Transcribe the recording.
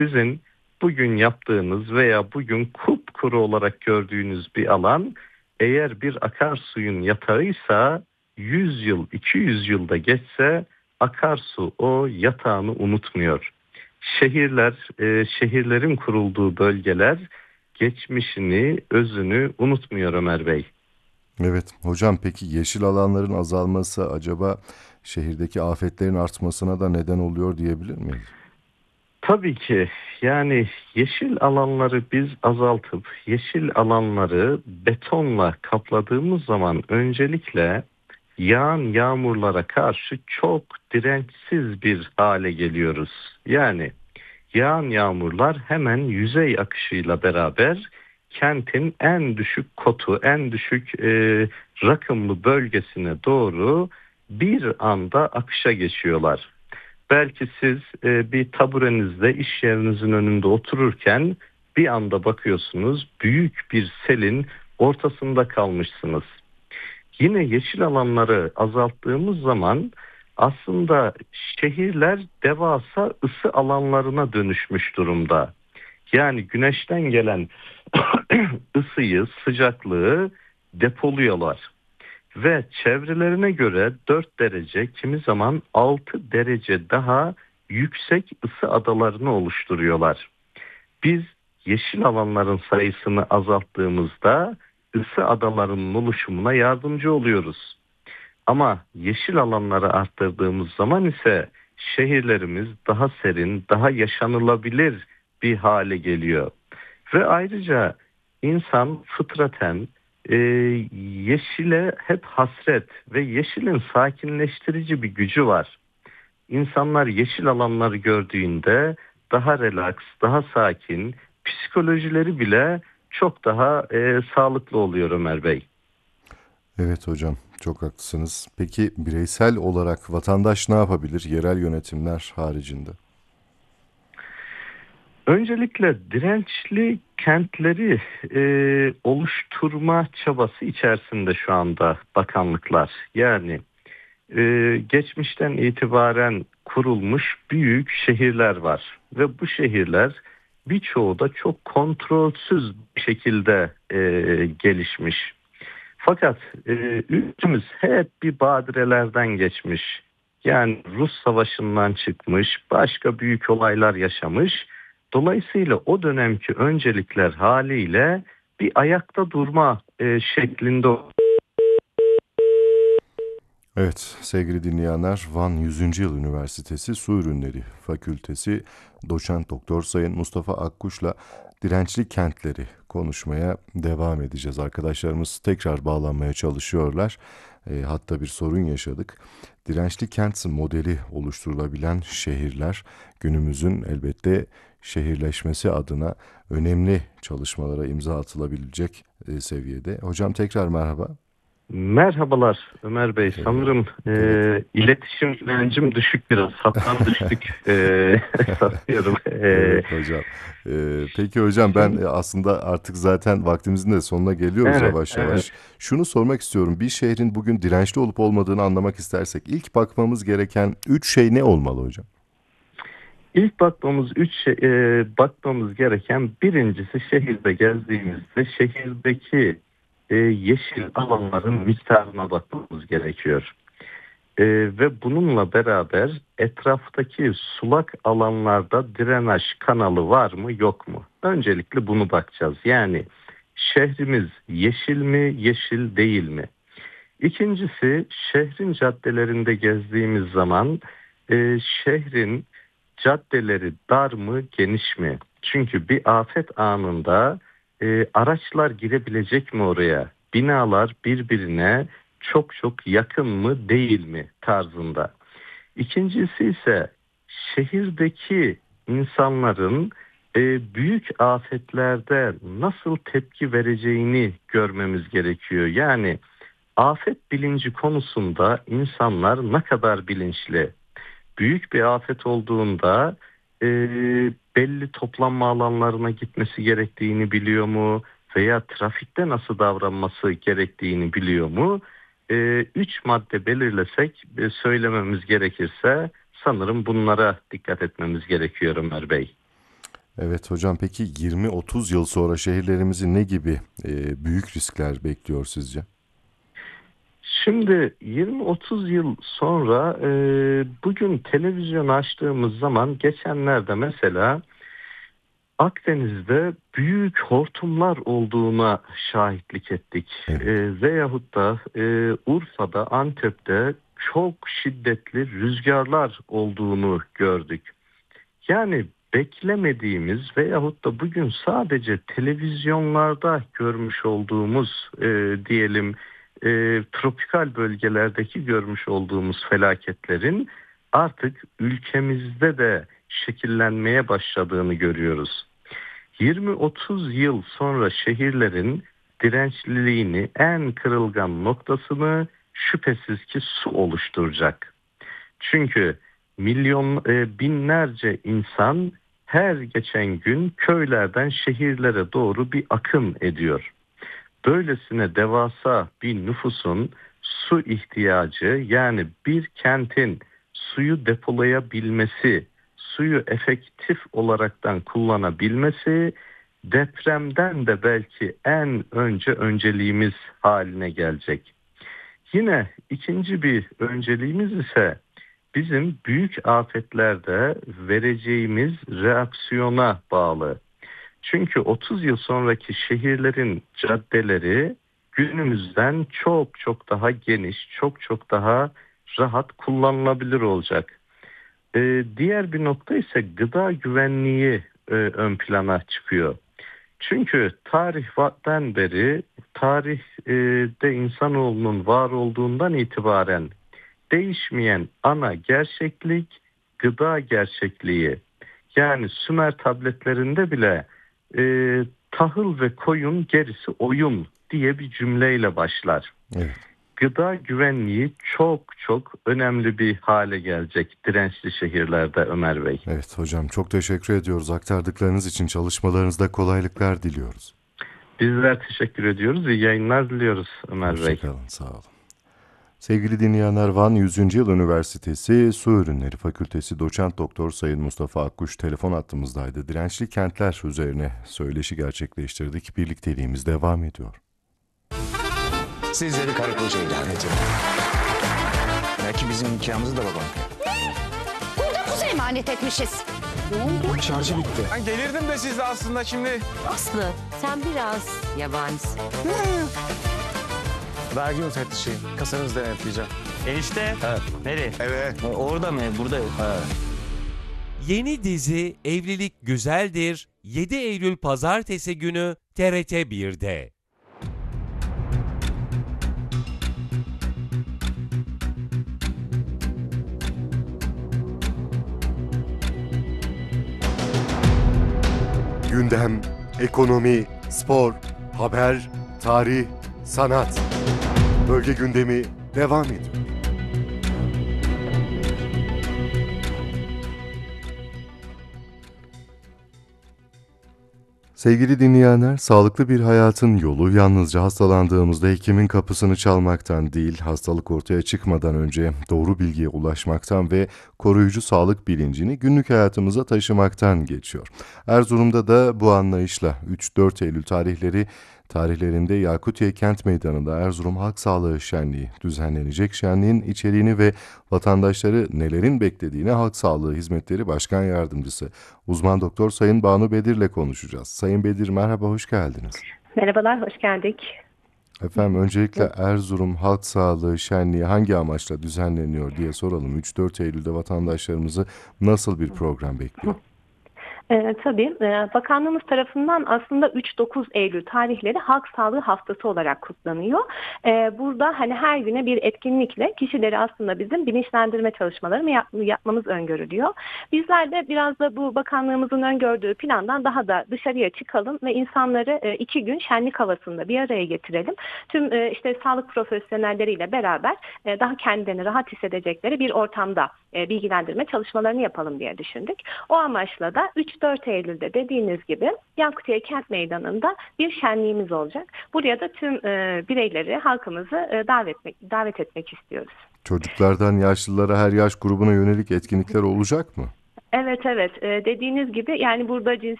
Sizin bugün yaptığınız veya bugün kupkuru olarak gördüğünüz bir alan eğer bir akarsuyun yatağıysa 100 yıl, 200 yılda geçse akarsu o yatağını unutmuyor. Şehirler, şehirlerin kurulduğu bölgeler geçmişini, özünü unutmuyor Ömer Bey. Evet hocam, peki yeşil alanların azalması acaba şehirdeki afetlerin artmasına da neden oluyor diyebilir miyiz? Tabii ki yani yeşil alanları biz azaltıp yeşil alanları betonla kapladığımız zaman öncelikle yağan yağmurlara karşı çok dirençsiz bir hale geliyoruz. Yani yağan yağmurlar hemen yüzey akışıyla beraber kentin en düşük kotu, en düşük rakımlı bölgesine doğru bir anda akışa geçiyorlar. Belki siz bir taburenizde iş yerinizin önünde otururken bir anda bakıyorsunuz büyük bir selin ortasında kalmışsınız. Yine yeşil alanları azalttığımız zaman aslında şehirler devasa ısı alanlarına dönüşmüş durumda. Yani güneşten gelen ısıyı, sıcaklığı depoluyorlar ve çevrelerine göre 4 derece, kimi zaman 6 derece daha yüksek ısı adalarını oluşturuyorlar. Biz yeşil alanların sayısını azalttığımızda ısı adalarının oluşumuna yardımcı oluyoruz. Ama yeşil alanları arttırdığımız zaman ise şehirlerimiz daha serin, daha yaşanılabilir bir hale geliyor. Ve ayrıca insan fıtraten yeşile hep hasret ve yeşilin sakinleştirici bir gücü var. İnsanlar yeşil alanları gördüğünde daha relaks, daha sakin, psikolojileri bile çok daha sağlıklı oluyor Ömer Bey. Evet hocam, çok haklısınız. Peki bireysel olarak vatandaş ne yapabilir yerel yönetimler haricinde? Öncelikle dirençli kentleri oluşturma çabası içerisinde şu anda bakanlıklar. Yani geçmişten itibaren kurulmuş büyük şehirler var ve bu şehirler birçoğu da çok kontrolsüz bir şekilde gelişmiş. Fakat ülkemiz hep bir badirelerden geçmiş. Yani Rus Savaşı'ndan çıkmış, başka büyük olaylar yaşamış. Dolayısıyla o dönemki öncelikler haliyle bir ayakta durma şeklinde. Evet sevgili dinleyenler, Van 100. Yıl Üniversitesi Su Ürünleri Fakültesi Doçent Doktor Sayın Mustafa Akkuş'la dirençli kentleri konuşmaya devam edeceğiz. Arkadaşlarımız tekrar bağlanmaya çalışıyorlar. Hatta bir sorun yaşadık. Dirençli kent modeli oluşturulabilen şehirler günümüzün elbette şehirleşmesi adına önemli çalışmalara imza atılabilecek seviyede. Hocam tekrar merhaba. Merhabalar Ömer Bey. Ee, Sanırım evet. iletişim direncim düşük biraz. Hattan düştük sanıyorum. Evet hocam. Peki hocam, ben Şimdi, aslında artık zaten vaktimizin de sonuna geliyoruz evet, yavaş evet. yavaş. Şunu sormak istiyorum. Bir şehrin bugün dirençli olup olmadığını anlamak istersek ilk bakmamız gereken üç şey ne olmalı hocam? İlk bakmamız gereken birincisi şehirde gezdiğimizde şehirdeki yeşil alanların miktarına bakmamız gerekiyor. Ve bununla beraber etraftaki sulak alanlarda drenaj kanalı var mı yok mu? Öncelikle bunu bakacağız. Yani şehrimiz yeşil mi, yeşil değil mi? İkincisi şehrin caddelerinde gezdiğimiz zaman şehrin caddeleri dar mı, geniş mi? Çünkü bir afet anında araçlar girebilecek mi oraya? Binalar birbirine çok çok yakın mı, değil mi tarzında. İkincisi ise şehirdeki insanların büyük afetlerde nasıl tepki vereceğini görmemiz gerekiyor. Yani afet bilinci konusunda insanlar ne kadar bilinçli? Büyük bir afet olduğunda e, belli toplanma alanlarına gitmesi gerektiğini biliyor mu? Veya trafikte nasıl davranması gerektiğini biliyor mu? Üç madde belirlesek, söylememiz gerekirse sanırım bunlara dikkat etmemiz gerekiyor Ömer Bey. Evet hocam, peki 20-30 yıl sonra şehirlerimizi ne gibi büyük riskler bekliyor sizce? Şimdi 20-30 yıl sonra bugün televizyon açtığımız zaman geçenlerde mesela Akdeniz'de büyük hortumlar olduğuna şahitlik ettik. Evet. Veyahut da Urfa'da, Antep'te çok şiddetli rüzgarlar olduğunu gördük. Yani beklemediğimiz veyahut da bugün sadece televizyonlarda görmüş olduğumuz diyelim tropikal bölgelerdeki görmüş olduğumuz felaketlerin artık ülkemizde de şekillenmeye başladığını görüyoruz. 20-30 yıl sonra şehirlerin dirençliliğini en kırılgan noktasını şüphesiz ki su oluşturacak. Çünkü binlerce insan her geçen gün köylerden şehirlere doğru bir akın ediyor. Böylesine devasa bir nüfusun su ihtiyacı, yani bir kentin suyu depolayabilmesi, suyu efektif olaraktan kullanabilmesi depremden de belki en önce önceliğimiz haline gelecek. Yine ikinci bir önceliğimiz ise bizim büyük afetlerde vereceğimiz reaksiyona bağlı. Çünkü 30 yıl sonraki şehirlerin caddeleri günümüzden çok çok daha geniş, çok çok daha rahat kullanılabilir olacak. Diğer bir nokta ise gıda güvenliği ön plana çıkıyor. Çünkü tarihten beri, tarihte insanoğlunun var olduğundan itibaren değişmeyen ana gerçeklik gıda gerçekliği. Yani Sümer tabletlerinde bile e, tahıl ve koyun gerisi oyun diye bir cümleyle başlar. Evet. Gıda güvenliği çok çok önemli bir hale gelecek dirençli şehirlerde Ömer Bey. Evet hocam, çok teşekkür ediyoruz. Aktardıklarınız için çalışmalarınızda kolaylıklar diliyoruz. Bizler teşekkür ediyoruz. İyi yayınlar diliyoruz Ömer Hoşça Bey. kalın, sağ olun. Sevgili dinleyenler, Van 100. Yıl Üniversitesi Su Ürünleri Fakültesi Doçent Doktor Sayın Mustafa Akkuş telefon hattımızdaydı. Dirençli kentler üzerine söyleşi gerçekleştirdik. Birlikteliğimiz devam ediyor. Sizleri karı koca ilan ediyorum. Belki bizim nikahımızı da babam. Burada kuzu emanet etmişiz. Şarjı bitti. Ben gelirdim de siz de aslında şimdi. Aslı sen biraz yabancısın. Vergi müfettişiyim. Kasanızı denetleyeceğim. Enişte. Evet. Nereye? Evet. Orada mı? Burada. Yeni dizi Evlilik Güzeldir 7 Eylül Pazartesi günü TRT 1'de. Gündem, ekonomi, spor, haber, tarih, sanat. Bölge gündemi devam ediyor. Sevgili dinleyenler, sağlıklı bir hayatın yolu yalnızca hastalandığımızda hekimin kapısını çalmaktan değil, hastalık ortaya çıkmadan önce doğru bilgiye ulaşmaktan ve koruyucu sağlık bilincini günlük hayatımıza taşımaktan geçiyor. Erzurum'da da bu anlayışla 3-4 Eylül tarihlerinde Yakutiye Kent Meydanı'nda Erzurum Halk Sağlığı Şenliği düzenlenecek. Şenliğin içeriğini ve vatandaşları nelerin beklediğini Halk Sağlığı Hizmetleri Başkan Yardımcısı uzman doktor Sayın Banu Bedir'le konuşacağız. Sayın Bedir, merhaba, hoş geldiniz. Merhabalar, hoş geldik. Efendim, öncelikle Erzurum Halk Sağlığı Şenliği hangi amaçla düzenleniyor diye soralım. 3-4 Eylül'de vatandaşlarımızı nasıl bir program bekliyor? Tabii bakanlığımız tarafından aslında 3-9 Eylül tarihleri Halk Sağlığı Haftası olarak kutlanıyor. Burada hani her güne bir etkinlikle kişileri aslında bizim bilinçlendirme çalışmalarını yapmamız öngörülüyor. Bizler de biraz da bu bakanlığımızın öngördüğü plandan daha da dışarıya çıkalım ve insanları 2 gün şenlik havasında bir araya getirelim. Tüm işte sağlık profesyonelleriyle beraber daha kendilerini rahat hissedecekleri bir ortamda bilgilendirme çalışmalarını yapalım diye düşündük. O amaçla da 3-4 Eylül'de dediğiniz gibi Yakutiye Kent Meydanı'nda bir şenliğimiz olacak. Buraya da tüm bireyleri, halkımızı davet etmek istiyoruz. Çocuklardan yaşlılara, her yaş grubuna yönelik etkinlikler olacak mı? Evet, dediğiniz gibi yani burada